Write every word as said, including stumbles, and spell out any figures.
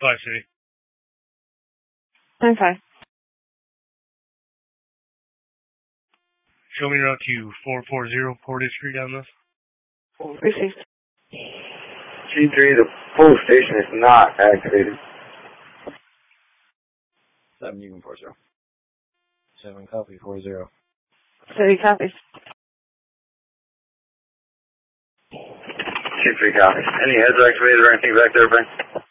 Five City. nine five. Show me route to four four zero Portage Street on this. Received. G three, the full station is not activated. Seven, you can four zero. Seven, copy, four zero. City copies. G three copies. Any heads activated or anything back there, Ben?